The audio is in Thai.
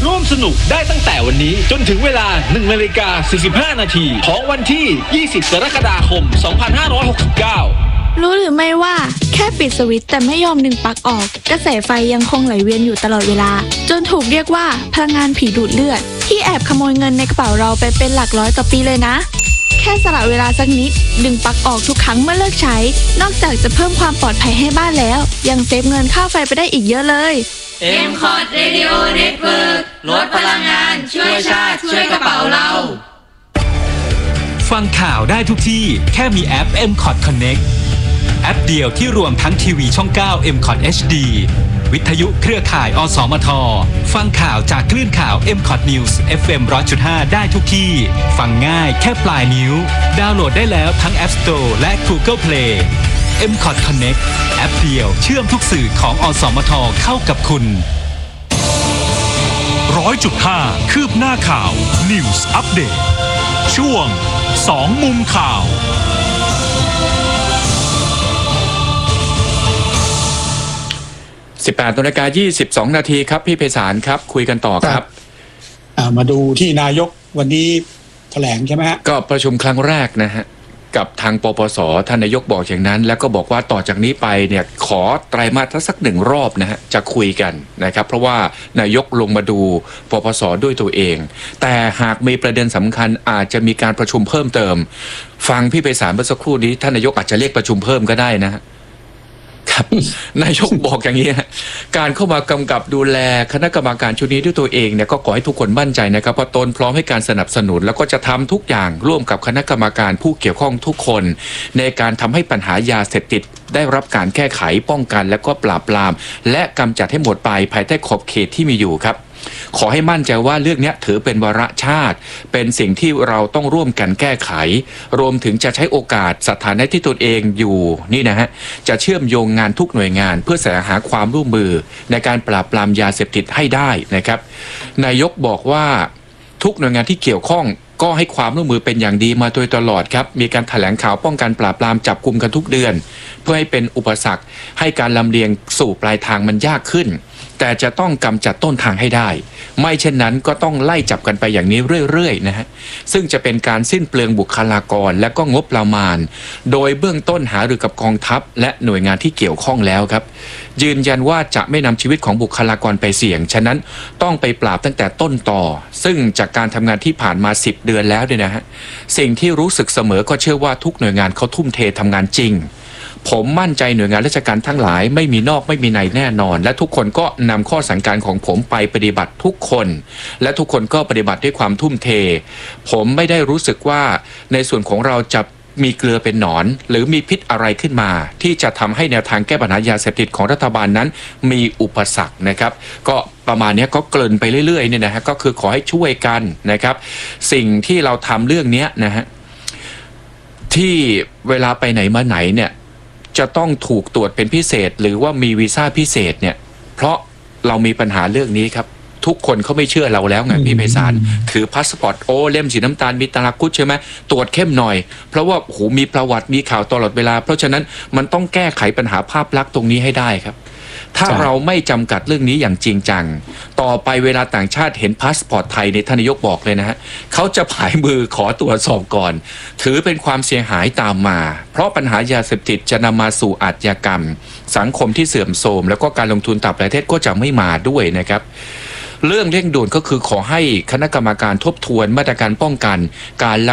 ร่วมสนุกได้ตั้งแต่วันนี้จนถึงเวลา 1:45 นาทีของวันที่ 20 กรกฎาคม 2569 รู้หรือไม่ว่าแค่ปิดสวิตช์แต่ไม่ยอมดึงปลั๊กออกกระแสไฟยังคงไหลเวียนอยู่ตลอดเวลาจนถูกเรียกว่าพลังงานผีดูดเลือดที่แอบขโมยเงินในกระเป๋าเราไปเป็นหลักร้อยต่อปีเลยนะแค่สละเวลาสักนิดดึงปลั๊กออกทุกครั้งเมื่อเลิกใช้นอกจากจะเพิ่มความปลอดภัยให้บ้านแล้วยังเซฟเงินค่าไฟไปได้อีกเยอะเลย MCOT Radio Network ลดพลังงานช่วยชาติช่วยกระเป๋าเราฟังข่าวได้ทุกที่แค่มีแอป MCOT Connect แอปเดียวที่รวมทั้งทีวีช่อง 9 MCOT HD วิทยุเครือข่ายอสมทฟังข่าวจากคลื่นข่าว MCOT News FM 100.5 ได้ทุกที่ฟังง่ายแค่ปลายนิ้วดาวน์โหลดได้แล้วทั้ง App Store และ Google Play MCOT Connect แอปเดียวเชื่อมทุกสื่อของอสมทเข้ากับคุณ 100.5 คืบหน้าข่าว News Update ช่วง2มุมข่าว 18:22 นาทีครับพี่ไพศาลครับคุยกันต่อครับมาดูที่นายกวันนี้แถลงใช่ไหมฮะก็ประชุมครั้งแรกนะฮะกับทางปปสท่านนายกบอกอย่างนั้นแล้วก็บอกว่าต่อจากนี้ไปเนี่ยขอไตรมาสสัก1 รอบนะฮะจะคุยกันนะครับเพราะว่านายกลงมาดูปปสด้วยตัวเองแต่หากมีประเด็นสำคัญอาจจะมีการประชุมเพิ่มเติมฟังพี่ไพศาลเมื่อสักครู่นี้ท่านนายกอาจจะเรียกประชุมเพิ่มก็ได้นะครับนายกบอกอย่างนี้การเข้ามากำกับดูแลคณะกรรมการชุดนี้ด้วยตัวเองเนี่ยก็ขอให้ทุกคนมั่นใจนะครับว่าตนพร้อมให้การสนับสนุนแล้วก็จะทำทุกอย่างร่วมกับคณะกรรมการผู้เกี่ยวข้องทุกคนในการทำให้ปัญหายาเสพติดได้รับการแก้ไขป้องกันและก็ปราบปรามและกำจัดให้หมดไปภายใต้ขอบเขตที่มีอยู่ครับขอให้มั่นใจว่าเรื่องนี้ถือเป็นวาระชาติเป็นสิ่งที่เราต้องร่วมกันแก้ไขรวมถึงจะใช้โอกาสสถานะที่ตนเองอยู่นี่นะฮะจะเชื่อมโยงงานทุกหน่วยงานเพื่อแสวงหาความร่วมมือในการปราบปรามยาเสพติดให้ได้นะครับนายกบอกว่าทุกหน่วยงานที่เกี่ยวข้องก็ให้ความร่วมมือเป็นอย่างดีมาโดยตลอดครับมีการแถลงข่าวป้องกันปราบปรามจับกุมกันทุกเดือนเพื่อให้เป็นอุปสรรคให้การลำเลียงสู่ปลายทางมันยากขึ้นแต่จะต้องกำจัดต้นทางให้ได้ไม่เช่นนั้นก็ต้องไล่จับกันไปอย่างนี้เรื่อยๆนะฮะซึ่งจะเป็นการสิ้นเปลืองบุคลากรและก็งบประมาณโดยเบื้องต้นหารือกับกองทัพและหน่วยงานที่เกี่ยวข้องแล้วครับยืนยันว่าจะไม่นำชีวิตของบุคลากรไปเสี่ยงฉะนั้นต้องไปปราบตั้งแต่ต้นต่อซึ่งจากการทำงานที่ผ่านมา10 เดือนแล้วเนี่ยนะฮะสิ่งที่รู้สึกเสมอก็เชื่อว่าทุกหน่วยงานเขาทุ่มเททำงานจริงผมมั่นใจหน่วยงานราชการทั้งหลายไม่มีนอกไม่มีในแน่นอนและทุกคนก็นำข้อสั่งการของผมไปปฏิบัติทุกคนและทุกคนก็ปฏิบัติด้วยความทุ่มเทผมไม่ได้รู้สึกว่าในส่วนของเราจะมีเกลือเป็นหนอนหรือมีพิษอะไรขึ้นมาที่จะทำให้แนวทางแก้ปัญหายาเสพติดของรัฐบาลนั้นมีอุปสรรคนะครับก็ประมาณนี้ก็เกริ่นไปเรื่อยๆเนี่ยนะฮะก็คือขอให้ช่วยกันนะครับสิ่งที่เราทำเรื่องนี้นะฮะที่เวลาไปไหนมาไหนเนี่ยจะต้องถูกตรวจเป็นพิเศษหรือว่ามีวีซ่าพิเศษเนี่ยเพราะเรามีปัญหาเรื่องนี้ครับทุกคนเขาไม่เชื่อเราแล้วไงพี่ไพศาลถือพาสปอร์ตเล่มสีน้ำตาลมีตราคุดใช่ไหมตรวจเข้มหน่อยเพราะว่าโหมีประวัติมีข่าวตลอดเวลาเพราะฉะนั้นมันต้องแก้ไขปัญหาภาพลักษณ์ตรงนี้ให้ได้ครับถ้าเราไม่จำกัดเรื่องนี้อย่างจริงจังต่อไปเวลาต่างชาติเห็นพาสปอร์ตไทยในท่านนายกบอกเลยนะฮะเขาจะผายมือขอตรวจสอบก่อนถือเป็นความเสียหายตามมาเพราะปัญหายาเสพติดจะนำมาสู่อาชญากรรมสังคมที่เสื่อมโทรมแล้วก็การลงทุนต่างประเทศก็จะไม่มาด้วยนะครับเรื่องเร่งด่วนก็คือขอให้คณะกรรมการทบทวนมาตรการป้องกันการลัก